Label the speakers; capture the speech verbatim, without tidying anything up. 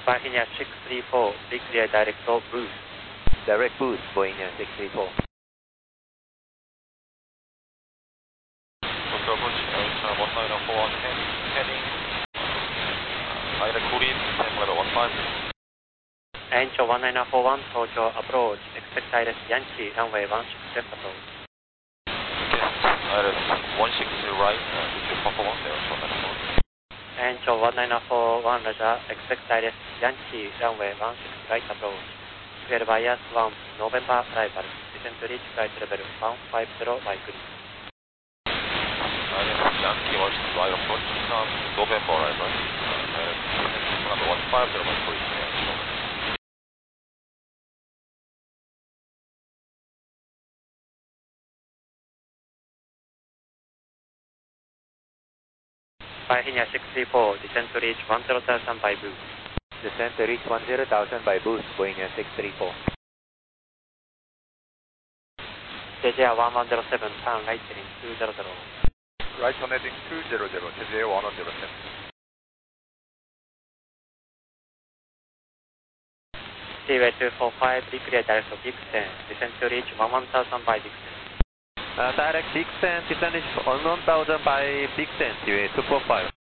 Speaker 1: Virginia six three four, be clear direct boost.
Speaker 2: Direct boost, Boeing six three four.
Speaker 3: Tokyo approach, one nine four one, heading, direct cooling, time level one five.
Speaker 1: Ancho one nine four one, Tokyo approach, expect direct Yankee, runway one six left approach.
Speaker 3: Direct one six right, uh, Papa one there, one nine four.
Speaker 1: Ancho one nine four one, Roger, expect direct Yankee, runway one six right approach. Clear bias one, November arrival, descent to reach flight level one five zero by green.
Speaker 3: Direct Yankee one six right approach, um, November arrival, direct descent one five zero by green.
Speaker 1: Virginia six three four, descent to reach one zero thousand by boost.
Speaker 2: Descent to reach one zero thousand by boost, Boeing six three four.
Speaker 1: J J one one zero seven, turn right heading two zero zero.
Speaker 3: Right on heading two zero zero, J J one one zero seven.
Speaker 1: Seaway two four five, be clear direct Dixon, descent to reach one one thousand by Dixon.
Speaker 2: Uh, direct Dixon, descent is one thousand by Dixon, Seaway two four five.